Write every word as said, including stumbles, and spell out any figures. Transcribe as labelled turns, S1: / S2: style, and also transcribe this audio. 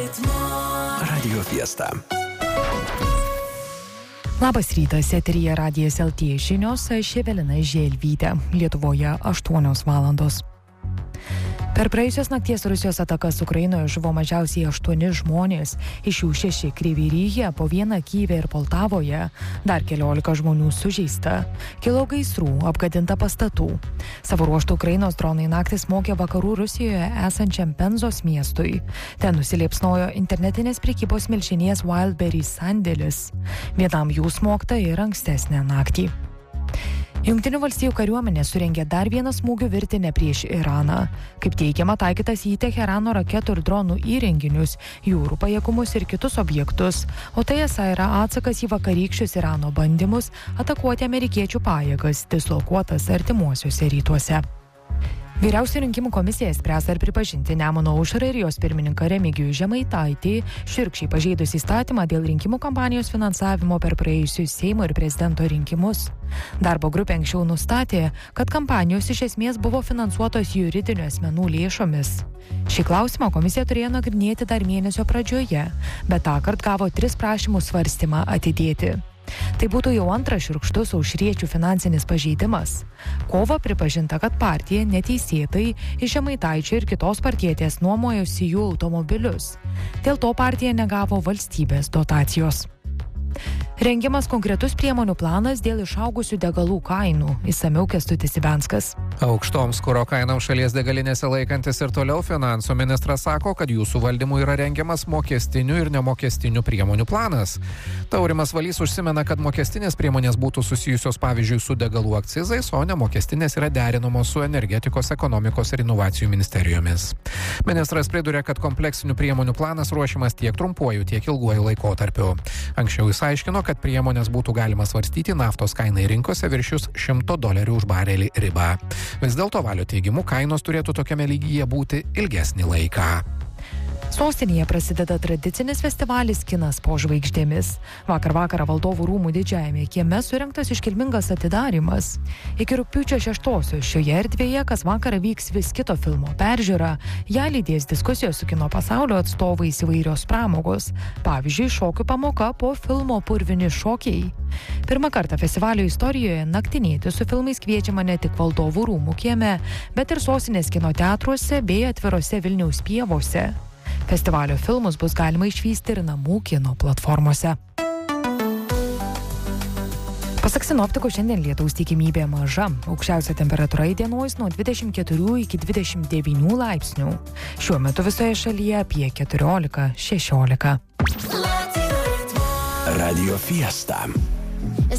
S1: Radio Fiesta.
S2: Labas rytas, eteryje Radijas L T žinios, aš Evelina Želvytė, Lietuvoje aštuonios valandos. Per praėjusios nakties Rusijos atakas Ukrainoje žuvo mažiausiai aštuoni žmonės, iš jų šeši Kryvyryje, po vieną Kyjive ir Poltavoje, dar keliolika žmonių sužeista. Kilo gaisrų, apgadinta pastatų. Savo ruožtu Ukrainos dronai naktį smogė vakarų Rusijoje esančiam Penzos miestui. Ten nusiliepsnojo internetinės prekybos milžinės Wildberries sandėlis. Vienam jų smogta ir ankstesnę naktį. Jungtinių valstijų kariuomenė surengė dar vieną smūgių virtinę prieš Iraną. Kaip teigiama, taikytas į Teherano raketų ir dronų įrenginius, jūrų pajėgumus ir kitus objektus, o tai esą yra atsakas į vakarykščius Irano bandymus atakuoti amerikiečių pajėgas, dislokuotas artimuosiuose rytuose. Vyriausioji rinkimų komisija spręs ar pripažinti Nemuno aušrą ir jos pirmininką Remigijų Žemaitaitį šiurkščiai pažeidus įstatymą dėl rinkimų kampanijos finansavimo per praėjusius Seimo ir prezidento rinkimus. Darbo grupė anksčiau nustatė, kad kampanijos iš esmės buvo finansuotos juridinių asmenų lėšomis. Šį klausimą komisija turėjo nagrinėti dar mėnesio pradžioje, bet tąkart gavo tris prašymus svarstymą atidėti. Tai būtų jau antras šiurkštus aušriečių finansinis pažeidimas. Kovą pripažinta, kad partija neteisėtai iš Žemaitaičio ir kitos partietės nuomojosi jų automobilius. Dėl to partija negavo valstybės dotacijos. Rengiamas konkretus priemonių planas dėl išaugusių degalų kainų. Išsamiau Kęstutis Ibenskas.
S3: Aukštoms kuro kainoms šalies degalinėse laikantis ir toliau finansų ministras sako, kad jūsų valdymų yra rengiamas mokestinių ir nemokestinių priemonių planas. Taurimas Valys užsimena, kad mokestinės priemonės būtų susijusios pavyzdžiui su degalų akcizais, o nemokestinės yra derinamos su energetikos, ekonomikos ir inovacijų ministerijomis. Ministras priduria, kad kompleksinių priemonių planas ruošiamas tiek trumpuoju, tiek ilguoju laikotarpiu. Anksčiau jis aiškino, kad priemonės būtų galima svarstyti naftos kainai rinkose viršius šimto dolerių už barelį ribą. Vis dėlto Valio teigimu, kainos turėtų tokiame lygyje būti ilgesnį laiką.
S2: Sostinėje prasideda tradicinis festivalis Kinas po žvaigždėmis. Vakar vakarą Valdovų rūmų didžiajame kieme surengtas iškilmingas atidarymas. Iki rugpjūčio šeštosios šioje erdvėje kas vakarą vyks vis kito filmo peržiūra. Ją lydės diskusijos su kino pasaulio atstovais įvairios pramogos. Pavyzdžiui, šokių pamoka po filmo Purvini šokiai. Pirmą kartą festivalio istorijoje naktinėti su filmais kviečiama ne tik Valdovų rūmų kieme, bet ir sostinės kino teatruose bei atvirose Vilniaus pievose. Festivalio filmus bus galima išvysti ir namų kino platformose. Pasak sinoptikų, šiandien lietaus tikimybė maža. Aukščiausia temperatūra įdienojus nuo dvidešimt keturių iki dvidešimt devynių laipsnių. Šiuo metu visoje šalyje apie keturiolika šešiolika.
S1: Radio Fiesta.